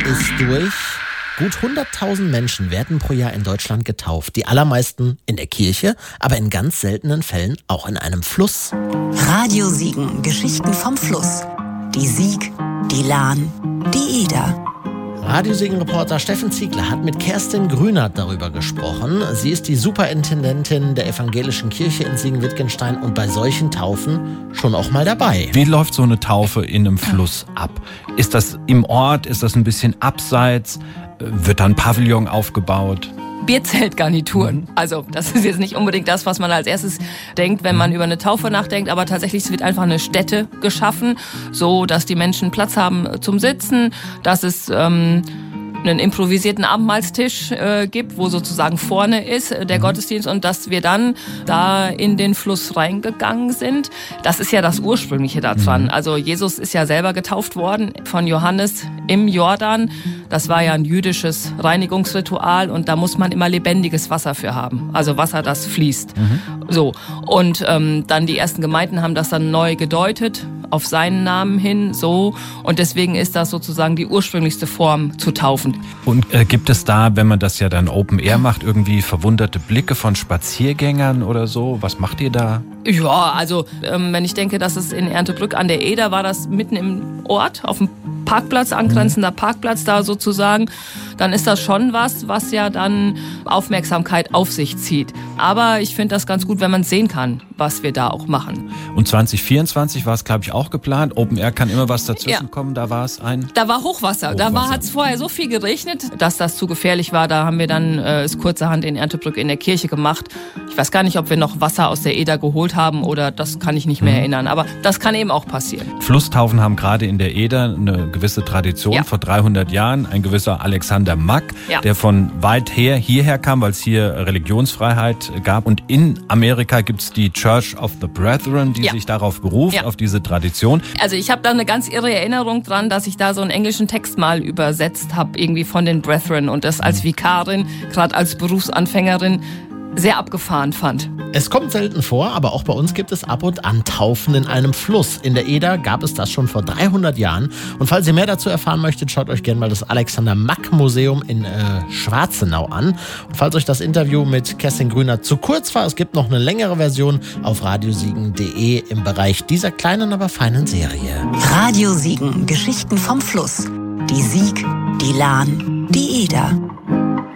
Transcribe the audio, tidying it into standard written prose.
ist durch. Gut 100.000 Menschen werden pro Jahr in Deutschland getauft. Die allermeisten in der Kirche, aber in ganz seltenen Fällen auch in einem Fluss. Radio Siegen, Geschichten vom Fluss. Die Sieg, die Lahn, die Eder. Radio Siegen-Reporter Steffen Ziegler hat mit Kerstin Grünert darüber gesprochen. Sie ist die Superintendentin der Evangelischen Kirche in Siegen-Wittgenstein und bei solchen Taufen schon auch mal dabei. Wie läuft so eine Taufe in einem Fluss ab? Ist das im Ort? Ist das ein bisschen abseits? Wird da ein Pavillon aufgebaut? Bierzeltgarnituren. Also das ist jetzt nicht unbedingt das, was man als erstes denkt, wenn man über eine Taufe nachdenkt, aber tatsächlich wird einfach eine Stätte geschaffen, so dass die Menschen Platz haben zum Sitzen, dass es einen improvisierten Abendmahlstisch gibt, wo sozusagen vorne ist der Gottesdienst und dass wir dann da in den Fluss reingegangen sind. Das ist ja das Ursprüngliche daran. Also Jesus ist ja selber getauft worden von Johannes im Jordan. Das war ja ein jüdisches Reinigungsritual und da muss man immer lebendiges Wasser für haben. Also Wasser, das fließt. So. Und dann die ersten Gemeinden haben das dann neu gedeutet, auf seinen Namen hin, so. Und deswegen ist das sozusagen die ursprünglichste Form zu taufen. Und gibt es da, wenn man das ja dann Open Air macht, irgendwie verwunderte Blicke von Spaziergängern oder so? Was macht ihr da? Ja, also wenn ich denke, dass es in Erntebrück an der Eder war, das mitten im Ort, auf dem Parkplatz, angrenzender Parkplatz da sozusagen, dann ist das schon was ja dann Aufmerksamkeit auf sich zieht. Aber ich finde das ganz gut, wenn man sehen kann, was wir da auch machen. Und 2024 war es, glaube ich, auch geplant. Open Air kann immer was dazwischen kommen. Da war es Da war Hochwasser. Da hat es vorher so viel geregnet, dass das zu gefährlich war. Da haben wir dann es kurzerhand in Erntebrück in der Kirche gemacht. Ich weiß gar nicht, ob wir noch Wasser aus der Eder geholt haben oder das kann ich nicht mehr erinnern. Aber das kann eben auch passieren. Flusstaufen haben gerade in der Eder eine gewisse Tradition. Ja. Vor 300 Jahren ein gewisser Alexander Mack, der von weit her hierher kam, weil es hier Religionsfreiheit gab. Und in Amerika gibt es die Church of the Brethren, die sich darauf beruft, auf diese Tradition. Also ich habe da eine ganz irre Erinnerung dran, dass ich da so einen englischen Text mal übersetzt habe, irgendwie von den Brethren und das als Vikarin, gerade als Berufsanfängerin, sehr abgefahren fand. Es kommt selten vor, aber auch bei uns gibt es ab und an Taufen in einem Fluss. In der Eder gab es das schon vor 300 Jahren. Und falls ihr mehr dazu erfahren möchtet, schaut euch gerne mal das Alexander-Mack-Museum in Schwarzenau an. Und falls euch das Interview mit Kerstin Grünert zu kurz war, es gibt noch eine längere Version auf radiosiegen.de im Bereich dieser kleinen, aber feinen Serie. Radio Siegen, Geschichten vom Fluss. Die Sieg, die Lahn, die Eder.